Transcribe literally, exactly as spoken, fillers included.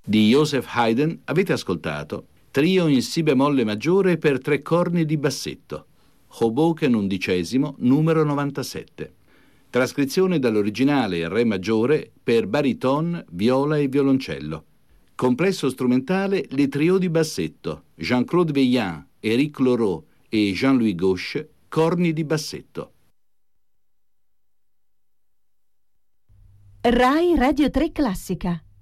Di Joseph Haydn avete ascoltato Trio in Si bemolle maggiore per tre corni di bassetto, Hoboken undicesimo, numero novantasette. Trascrizione dall'originale in Re maggiore per bariton, viola e violoncello. Complesso strumentale Le Trio di bassetto, Jean-Claude Veillant, Éric Loraux e Jean-Louis Gauche, corni di bassetto. Rai Radio tre Classica.